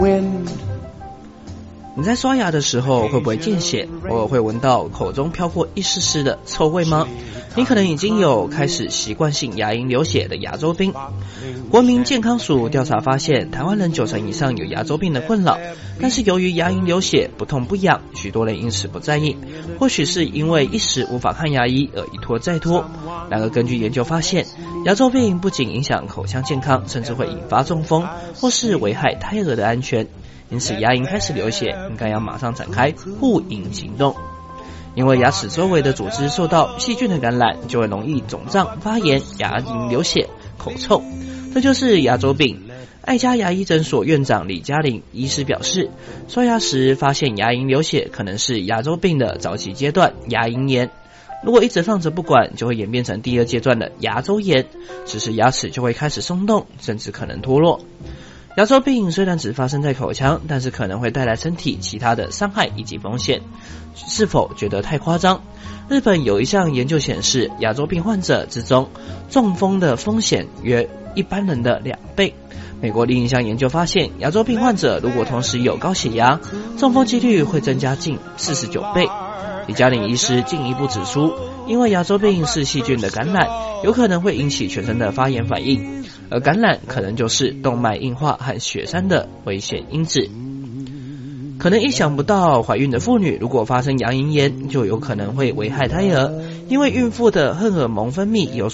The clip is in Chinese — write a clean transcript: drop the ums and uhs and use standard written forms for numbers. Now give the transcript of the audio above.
你在刷牙的时候会不会见血？偶尔会闻到口中飘过一丝丝的臭味吗？你可能已经有开始习惯性牙龈流血的牙周病。国民健康署调查发现，台湾人90%以上有牙周病的困扰，但是由于牙龈流血不痛不痒，许多人因此不在意，或许是因为一时无法看牙医而一拖再拖。然而根据研究发现，牙周病不仅影响口腔健康，甚至会引发中风或是危害胎儿的安全。因此牙龈开始流血，应该要马上展开护龈行动。因为牙齿周围的组织受到细菌的感染，就会容易肿胀发炎、牙龈流血、口臭，这就是牙周病。爱家牙医诊所院长李嘉玲医师表示，刷牙时发现牙龈流血可能是牙周病的早期阶段牙龈炎，如果一直放着不管，就会演变成第二阶段的牙周炎，此时牙齿就会开始松动，甚至可能脱落。牙周病虽然只发生在口腔，但是可能会带来身体其他的伤害以及风险，是否觉得太夸张？日本有一项研究显示，牙周病患者之中，中风的风险约一般人的2倍。美国另一项研究发现，牙周病患者如果同时有高血压，中风几率会增加近49倍。李嘉玲医师进一步指出，因为牙周病是细菌的感染，有可能会引起全身的发炎反应，而感染可能就是动脉硬化和血栓的危险因子。可能意想不到，怀孕的妇女如果发生牙龈炎，就有可能会危害胎儿，因为孕妇的荷尔蒙分泌有